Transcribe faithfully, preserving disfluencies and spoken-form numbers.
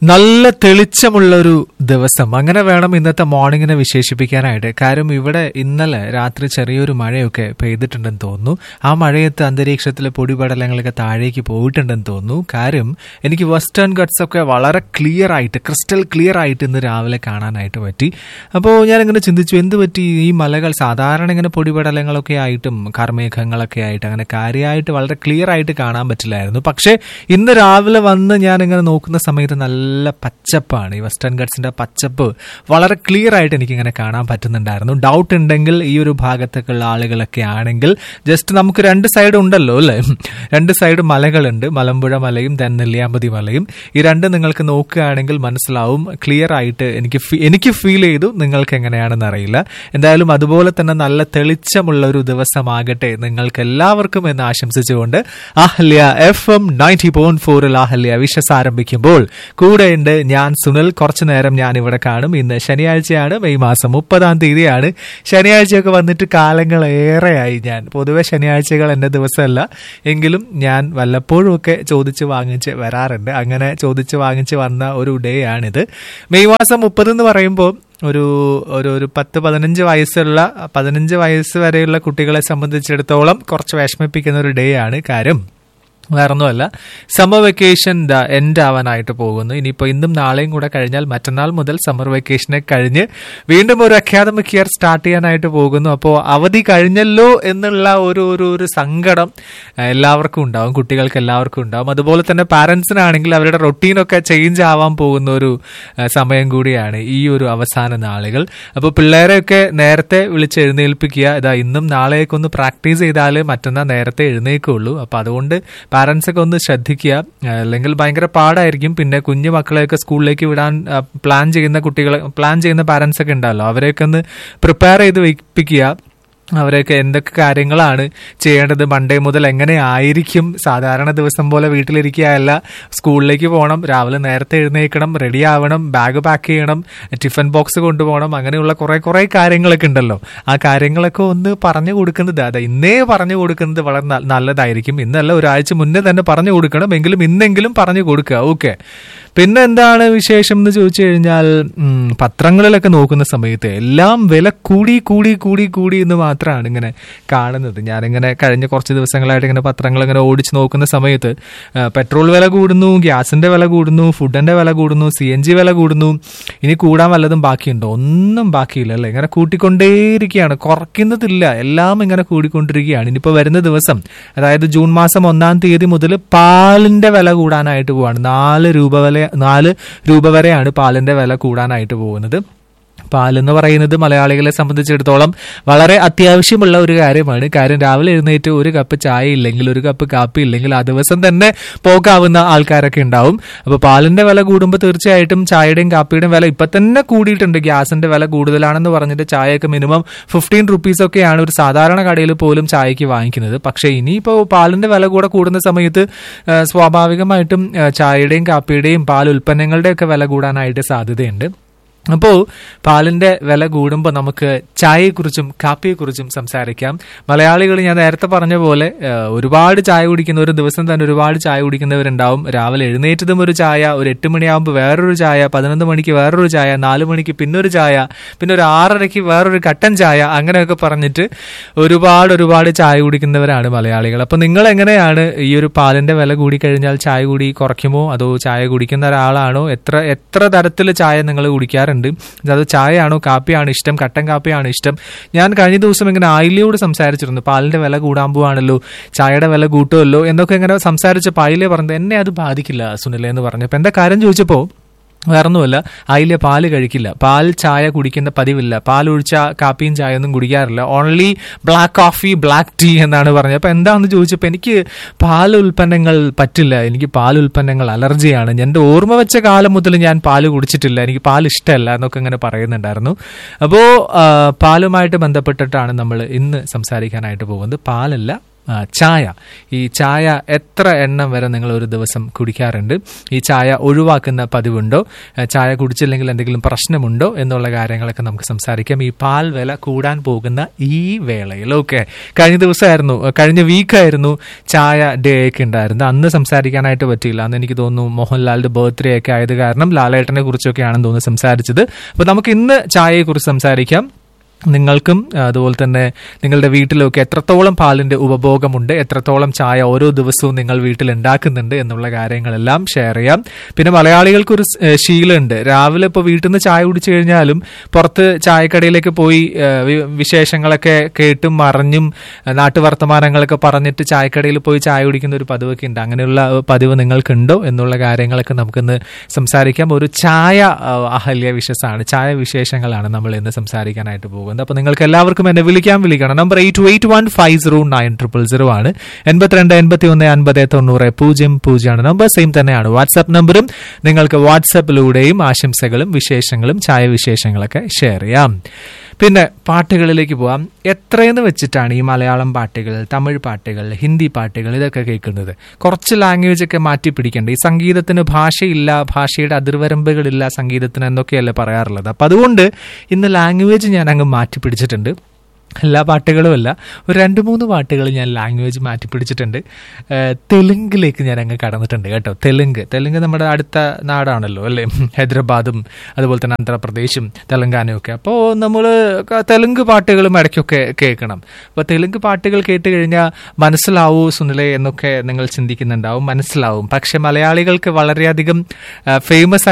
നല്ല തെളിച്ചമുള്ളൊരു ദിവസം അങ്ങനെ വേണം ഇന്നത്തെ മോർണിംഗിനെ വിശേഷിപ്പിക്കാനായിട്ട്. കാര്യം ഇവിടെ ഇന്നലെ രാത്രി ചെറിയൊരു മഴയൊക്കെ പെയ്തിട്ടുണ്ടെന്ന് തോന്നുന്നു. ആ മഴയത്ത് അന്തരീക്ഷത്തിലെ പൊടിപടലങ്ങളൊക്കെ താഴേക്ക് പോയിട്ടുണ്ടെന്ന് തോന്നുന്നു. കാര്യം എനിക്ക് വെസ്റ്റേൺ ഗട്ട്സ് ഒക്കെ വളരെ ക്ലിയർ ആയിട്ട് ക്രിസ്റ്റൽ ക്ലിയർ ആയിട്ട് ഇന്ന് രാവിലെ കാണാനായിട്ട് പറ്റി. അപ്പോൾ ഞാനിങ്ങനെ ചിന്തിച്ചു, എന്ത് പറ്റി ഈ മലകൾ സാധാരണ ഇങ്ങനെ പൊടിപടലങ്ങളൊക്കെ ആയിട്ടും കാർമേഘങ്ങളൊക്കെ ആയിട്ട് അങ്ങനെ കാര്യമായിട്ട് വളരെ ക്ലിയർ ആയിട്ട് കാണാൻ പറ്റില്ലായിരുന്നു. പക്ഷേ ഇന്ന് രാവിലെ വന്ന് ഞാനിങ്ങനെ നോക്കുന്ന സമയത്ത് നല്ല നല്ല പച്ചപ്പാണ്. ഈ വെസ്റ്റേൺ ഗട്ട്സിന്റെ പച്ചപ്പ് വളരെ ക്ലിയർ ആയിട്ട് എനിക്കിങ്ങനെ കാണാൻ പറ്റുന്നുണ്ടായിരുന്നു. ഡൗട്ട് ഉണ്ടെങ്കിൽ ഈ ഒരു ഭാഗത്തേക്കുള്ള ആളുകളൊക്കെ ആണെങ്കിൽ ജസ്റ്റ് നമുക്ക് രണ്ട് സൈഡ് ഉണ്ടല്ലോ അല്ലേ, രണ്ട് സൈഡ് മലകളുണ്ട്, മലമ്പുഴ മലയും ദെൻ നെല്ലിയാമ്പതി മലയും. ഈ രണ്ട് നിങ്ങൾക്ക് നോക്കുകയാണെങ്കിൽ മനസ്സിലാവും. ക്ലിയർ ആയിട്ട് എനിക്ക് എനിക്ക് ഫീൽ ചെയ്തു. നിങ്ങൾക്ക് എങ്ങനെയാണെന്ന് അറിയില്ല. എന്തായാലും അതുപോലെ തന്നെ നല്ല തെളിച്ചമുള്ള ഒരു ദിവസമാകട്ടെ നിങ്ങൾക്ക് എല്ലാവർക്കും എന്ന് ആശംസിച്ചുകൊണ്ട് Ahalya F M ninety point ഫോറിൽ അഹല്യ വിഷസ് ആരംഭിക്കുമ്പോൾ കൂടെ ഉണ്ട് ഞാൻ സുനിൽ. കുറച്ചു നേരം ഞാൻ ഇവിടെ കാണും. ഇന്ന് ശനിയാഴ്ചയാണ്, മെയ് മാസം മുപ്പതാം തീയതിയാണ്. ശനിയാഴ്ചയൊക്കെ വന്നിട്ട് കാലങ്ങളേറെയായി. ഞാൻ പൊതുവെ ശനിയാഴ്ചകൾ എൻ്റെ ദിവസമല്ല എങ്കിലും ഞാൻ വല്ലപ്പോഴും ഒക്കെ ചോദിച്ച് വാങ്ങിച്ച് വരാറുണ്ട്. അങ്ങനെ ചോദിച്ച് വാങ്ങിച്ച് വന്ന ഒരു ഡേ ആണിത്. മെയ് മാസം മുപ്പത് എന്ന് പറയുമ്പോൾ ഒരു ഒരു ഒരു പത്ത് പതിനഞ്ച് വയസ്സുള്ള പതിനഞ്ച് വയസ്സ് വരെയുള്ള കുട്ടികളെ സംബന്ധിച്ചിടത്തോളം കുറച്ച് വിഷമിപ്പിക്കുന്ന ഒരു ഡേ ആണ്. കാര്യം വേറൊന്നുമല്ല, സമ്മർ വെക്കേഷൻ എൻഡ് ആവാനായിട്ട് പോകുന്നു. ഇനിയിപ്പോൾ ഇന്നും നാളെയും കൂടെ കഴിഞ്ഞാൽ മറ്റന്നാൾ മുതൽ സമ്മർ വെക്കേഷനെ കഴിഞ്ഞ് വീണ്ടും ഒരു അക്കാദമിക് ഇയർ സ്റ്റാർട്ട് ചെയ്യാനായിട്ട് പോകുന്നു. അപ്പോൾ അവധി കഴിഞ്ഞല്ലോ എന്നുള്ള ഒരു ഒരു ഒരു സങ്കടം എല്ലാവർക്കും ഉണ്ടാവും, കുട്ടികൾക്ക് എല്ലാവർക്കും ഉണ്ടാവും. അതുപോലെ തന്നെ പാരൻസിനാണെങ്കിൽ അവരുടെ റൊട്ടീനൊക്കെ ചേഞ്ച് ആവാൻ പോകുന്ന ഒരു സമയം കൂടിയാണ് ഈ ഒരു അവസാന നാളുകൾ. അപ്പോൾ പിള്ളേരെയൊക്കെ നേരത്തെ വിളിച്ച് എഴുന്നേൽപ്പിക്കുക. ഇതാ ഇന്നും നാളെയൊക്കെ ഒന്ന് പ്രാക്ടീസ് ചെയ്താൽ മറ്റന്നാൾ നേരത്തെ എഴുന്നേൽക്കുള്ളൂ. അപ്പോൾ അതുകൊണ്ട് പാരൻസ് ഒക്കെ ഒന്ന് ശ്രദ്ധിക്കുക, അല്ലെങ്കിൽ ഭയങ്കര പാടായിരിക്കും. പിന്നെ കുഞ്ഞു മക്കളെയൊക്കെ സ്കൂളിലേക്ക് വിടാൻ പ്ലാൻ ചെയ്യുന്ന കുട്ടികളെ പ്ലാൻ ചെയ്യുന്ന പാരൻസ് ഒക്കെ ഉണ്ടല്ലോ, അവരെയൊക്കെ ഒന്ന് പ്രിപ്പയർ ചെയ്ത് വെപ്പിക്കുക. അവരൊക്കെ എന്തൊക്കെ കാര്യങ്ങളാണ് ചെയ്യേണ്ടത്, മൺഡേ മുതൽ എങ്ങനെ ആയിരിക്കും. സാധാരണ ദിവസം പോലെ വീട്ടിലിരിക്കുകയല്ല, സ്കൂളിലേക്ക് പോകണം, രാവിലെ നേരത്തെ എഴുന്നേൽക്കണം, റെഡി ആവണം, ബാഗ് പാക്ക് ചെയ്യണം, ടിഫിൻ ബോക്സ് കൊണ്ടുപോകണം, അങ്ങനെയുള്ള കുറെ കുറെ കാര്യങ്ങളൊക്കെ ഉണ്ടല്ലോ. ആ കാര്യങ്ങളൊക്കെ ഒന്ന് പറഞ്ഞു കൊടുക്കുന്നത്, അതെ ഇന്നേ പറഞ്ഞു കൊടുക്കുന്നത് വളരെ നല്ലതായിരിക്കും. ഇന്നല്ല, ഒരാഴ്ച മുന്നേ തന്നെ പറഞ്ഞു കൊടുക്കണം. എങ്കിലും ഇന്നെങ്കിലും പറഞ്ഞു കൊടുക്കുക. ഓക്കെ. പിന്നെ എന്താണ് വിശേഷം എന്ന് ചോദിച്ചു കഴിഞ്ഞാൽ, പത്രങ്ങളിലൊക്കെ നോക്കുന്ന സമയത്ത് എല്ലാം വില കൂടി കൂടി കൂടി കൂടി എന്ന് മാത്രമാണ് ഇങ്ങനെ കാണുന്നത്. ഞാനിങ്ങനെ കഴിഞ്ഞ കുറച്ച് ദിവസങ്ങളായിട്ട് ഇങ്ങനെ പത്രങ്ങൾ ഇങ്ങനെ ഓടിച്ച് നോക്കുന്ന സമയത്ത് പെട്രോൾ വില കൂടുന്നു, ഗ്യാസിന്റെ വില കൂടുന്നു, ഫുഡിന്റെ വില കൂടുന്നു, സി എൻ ജി വില കൂടുന്നു. ഇനി കൂടാൻ വല്ലതും ബാക്കിയുണ്ടോ? ഒന്നും ബാക്കിയില്ല അല്ലേ. ഇങ്ങനെ കൂട്ടിക്കൊണ്ടേയിരിക്കുകയാണ്, കുറയ്ക്കുന്നതില്ല, എല്ലാം ഇങ്ങനെ കൂടിക്കൊണ്ടിരിക്കുകയാണ്. ഇനിയിപ്പോൾ വരുന്ന ദിവസം, അതായത് ജൂൺ മാസം ഒന്നാം തീയതി മുതൽ പാലിന്റെ വില കൂടാനായിട്ട് പോവാണ്. നാല് രൂപ വില നാല് രൂപ വരെയാണ് പാലിന്റെ വില കൂടാനായിട്ട് പോകുന്നത്. പാലെന്ന് പറയുന്നത് മലയാളികളെ സംബന്ധിച്ചിടത്തോളം വളരെ അത്യാവശ്യമുള്ള ഒരു കാര്യമാണ്. കാര്യം രാവിലെ എഴുന്നേറ്റ് ഒരു കപ്പ് ചായ ഇല്ലെങ്കിൽ, ഒരു കപ്പ് കാപ്പി ഇല്ലെങ്കിൽ ആ ദിവസം തന്നെ പോകാവുന്ന ആൾക്കാരൊക്കെ ഉണ്ടാവും. അപ്പോൾ പാലിന്റെ വില കൂടുമ്പോൾ തീർച്ചയായിട്ടും ചായയുടെയും കാപ്പിയുടെയും വില ഇപ്പം തന്നെ കൂടിയിട്ടുണ്ട്. ഗ്യാസിന്റെ വില കൂടുതലാണെന്ന് പറഞ്ഞിട്ട് ചായയൊക്കെ മിനിമം ഫിഫ്റ്റീൻ റുപ്പീസ് ഒക്കെയാണ് ഒരു സാധാരണ കടയിൽ പോലും ചായക്ക് വാങ്ങിക്കുന്നത്. പക്ഷേ ഇനിയിപ്പോൾ പാലിന്റെ വില കൂടെ കൂടുന്ന സമയത്ത് സ്വാഭാവികമായിട്ടും ചായയുടെയും കാപ്പിയുടെയും പാൽ ഉൽപ്പന്നങ്ങളുടെയും ഒക്കെ വില കൂടാനായിട്ട് സാധ്യതയുണ്ട്. അപ്പോൾ പാലിന്റെ വില കൂടുമ്പോൾ നമുക്ക് ചായയെക്കുറിച്ചും കാപ്പിയെക്കുറിച്ചും സംസാരിക്കാം. മലയാളികൾ ഞാൻ നേരത്തെ പറഞ്ഞ പോലെ ഒരുപാട് ചായ കുടിക്കുന്ന, ഒരു ദിവസം തന്നെ ഒരുപാട് ചായ കുടിക്കുന്നവരുണ്ടാവും. രാവിലെ എഴുന്നേറ്റതും ഒരു ചായ, ഒരു എട്ട് മണിയാകുമ്പോൾ വേറൊരു ചായ, പതിനൊന്ന് മണിക്ക് വേറൊരു ചായ, നാല് മണിക്ക് പിന്നൊരു ചായ, പിന്നെ ഒരു ആറരയ്ക്ക് വേറൊരു കട്ടൻ ചായ, അങ്ങനെയൊക്കെ പറഞ്ഞിട്ട് ഒരുപാട് ഒരുപാട് ചായ കുടിക്കുന്നവരാണ് മലയാളികൾ. അപ്പോൾ നിങ്ങൾ എങ്ങനെയാണ് ഈ ഒരു പാലിന്റെ വില കൂടിക്കഴിഞ്ഞാൽ ചായ കുടി കുറയ്ക്കുമോ, അതോ ചായ കുടിക്കുന്ന ഒരാളാണോ? എത്ര എത്ര തരത്തിൽ ചായ നിങ്ങൾ കുടിക്കാറുണ്ട്? അത് ചായയാണോ കാപ്പിയാണോ ഇഷ്ടം, കട്ടൻ കാപ്പിയാണോ ഇഷ്ടം? ഞാൻ കഴിഞ്ഞ ദിവസം ഇങ്ങനെ ആയില്ലയോട് സംസാരിച്ചിരുന്നു. പാലിന്റെ വില കൂടാൻ പോവാണല്ലോ, ചായയുടെ വില കൂട്ടുമല്ലോ എന്നൊക്കെ ഇങ്ങനെ സംസാരിച്ചപ്പോൾ ആയില്ലേ പറഞ്ഞത് എന്നെ അത് ബാധിക്കില്ല സുനിലെ എന്ന് പറഞ്ഞപ്പോൾ എന്താ കാര്യം ചോദിച്ചപ്പോൾ വേറൊന്നുമല്ല, അതിലെ പാല് കഴിക്കില്ല, പാൽ ചായ കുടിക്കുന്ന പതിവില്ല, പാൽ ഒഴിച്ച കാപ്പിയും ചായ ഒന്നും കുടിക്കാറില്ല, only black coffee, black tea എന്നാണ് പറഞ്ഞത്. അപ്പോൾ എന്താണെന്ന് ചോദിച്ചപ്പോൾ എനിക്ക് പാൽ ഉൽപ്പന്നങ്ങൾ പറ്റില്ല, എനിക്ക് പാൽ ഉൽപ്പന്നങ്ങൾ അലർജിയാണ്, എൻ്റെ ഓർമ്മ വെച്ച കാലം മുതൽ ഞാൻ പാല് കുടിച്ചിട്ടില്ല, എനിക്ക് പാൽ ഇഷ്ടമല്ല എന്നൊക്കെ ഇങ്ങനെ പറയുന്നുണ്ടായിരുന്നു. അപ്പോൾ പാലുമായിട്ട് ബന്ധപ്പെട്ടിട്ടാണ് നമ്മൾ ഇന്ന് സംസാരിക്കാനായിട്ട് പോകുന്നത്. പാലല്ല, ചായ. ഈ ചായ എത്ര എണ്ണം വരെ നിങ്ങൾ ഒരു ദിവസം കുടിക്കാറുണ്ട്? ഈ ചായ ഒഴിവാക്കുന്ന പതിവുണ്ടോ? ചായ കുടിച്ചില്ലെങ്കിൽ എന്തെങ്കിലും പ്രശ്നമുണ്ടോ എന്നുള്ള കാര്യങ്ങളൊക്കെ നമുക്ക് സംസാരിക്കാം ഈ പാൽ വില കൂടാൻ പോകുന്ന ഈ വേളയിൽ. ഓക്കെ, കഴിഞ്ഞ ദിവസമായിരുന്നു, കഴിഞ്ഞ വീക്കായിരുന്നു ചായ ഡേ ഒക്കെ ഉണ്ടായിരുന്നു. അന്ന് സംസാരിക്കാനായിട്ട് പറ്റിയില്ല. അന്ന് എനിക്ക് തോന്നുന്നു മോഹൻലാലിന്റെ ബർത്ത്ഡേ ഒക്കെ ആയത് കാരണം ലാലേട്ടനെ കുറിച്ചൊക്കെയാണെന്ന് തോന്നുന്നു സംസാരിച്ചത്. അപ്പോൾ നമുക്ക് ഇന്ന് ചായയെ കുറിച്ച് സംസാരിക്കാം. നിങ്ങൾക്കും അതുപോലെ തന്നെ നിങ്ങളുടെ വീട്ടിലൊക്കെ എത്രത്തോളം പാലിന്റെ ഉപഭോഗമുണ്ട്, എത്രത്തോളം ചായ ഓരോ ദിവസവും നിങ്ങൾ വീട്ടിൽ ഉണ്ടാക്കുന്നുണ്ട് എന്നുള്ള കാര്യങ്ങളെല്ലാം ഷെയർ ചെയ്യാം. പിന്നെ മലയാളികൾക്കൊരു ശീലമുണ്ട്, രാവിലെ ഇപ്പോൾ വീട്ടിൽ നിന്ന് ചായ കുടിച്ചു കഴിഞ്ഞാലും പുറത്ത് ചായക്കടയിലേക്ക് പോയി വിശേഷങ്ങളൊക്കെ കേട്ടും അറിഞ്ഞും നാട്ടുവർത്തമാനങ്ങളൊക്കെ പറഞ്ഞിട്ട് ചായക്കടയിൽ പോയി ചായ കുടിക്കുന്ന ഒരു പതിവൊക്കെ ഉണ്ട്. അങ്ങനെയുള്ള പതിവ് നിങ്ങൾക്കുണ്ടോ എന്നുള്ള കാര്യങ്ങളൊക്കെ നമുക്കിന്ന് സംസാരിക്കാം. ഒരു ചായ അഹല്യ വിശേഷമാണ്, ചായ വിശേഷങ്ങളാണ് നമ്മൾ ഇന്ന് സംസാരിക്കാനായിട്ട് പോകുന്നത്. അപ്പൊ നിങ്ങൾക്ക് എല്ലാവർക്കും എന്നെ വിളിക്കാൻ വിളിക്കണം. Number eight eight one five zero nine triple zero ആണ്. എൺപത്തിരണ്ട് എൺപത്തി ഒന്ന് അൻപത് തൊണ്ണൂറ് പൂജ്യം പൂജ്യമാണ് നമ്പർ. സെയിം തന്നെയാണ് വാട്സാപ്പ് നമ്പറും. നിങ്ങൾക്ക് വാട്സാപ്പിലൂടെയും ആശംസകളും വിശേഷങ്ങളും ചായ വിശേഷങ്ങളൊക്കെ ഷെയർ ചെയ്യാം. പിന്നെ പാട്ടുകളിലേക്ക് പോവാം. എത്രയെന്ന് വെച്ചിട്ടാണ് ഈ മലയാളം പാട്ടുകൾ, തമിഴ് പാട്ടുകൾ, ഹിന്ദി പാട്ടുകൾ ഇതൊക്കെ കേൾക്കുന്നത്? കുറച്ച് ലാംഗ്വേജ് ഒക്കെ മാറ്റി പിടിക്കണ്ടേ? ഈ സംഗീതത്തിന് ഭാഷയില്ല, ഭാഷയുടെ അതിർവരമ്പുകളില്ല സംഗീതത്തിന് എന്നൊക്കെയല്ലേ പറയാറുള്ളത്. അപ്പം അതുകൊണ്ട് ഇന്ന് ലാംഗ്വേജ് ഞാൻ അങ്ങ് മാറ്റി പിടിച്ചിട്ടുണ്ട്. എല്ലാ പാട്ടുകളും അല്ല, ഒരു രണ്ട് മൂന്ന് പാട്ടുകൾ ഞാൻ ലാംഗ്വേജ് മാറ്റി പിടിച്ചിട്ടുണ്ട്. തെലുങ്കിലേക്ക് ഞാൻ അങ്ങ് കടന്നിട്ടുണ്ട് കേട്ടോ. തെലുങ്ക് തെലുങ്ക് നമ്മുടെ അടുത്ത നാടാണല്ലോ അല്ലേ, ഹൈദരാബാദും അതുപോലെ തന്നെ ആന്ധ്രാപ്രദേശും തെലങ്കാനയും ഒക്കെ. അപ്പോൾ നമ്മൾ തെലുങ്ക് പാട്ടുകളും ഇടയ്ക്കൊക്കെ കേൾക്കണം. അപ്പോൾ തെലുങ്ക് പാട്ടുകൾ കേട്ട് കഴിഞ്ഞാൽ മനസ്സിലാവൂ സുനിലെ എന്നൊക്കെ നിങ്ങൾ ചിന്തിക്കുന്നുണ്ടാവും. മനസ്സിലാവും, പക്ഷെ മലയാളികൾക്ക് വളരെയധികം ഫേമസ്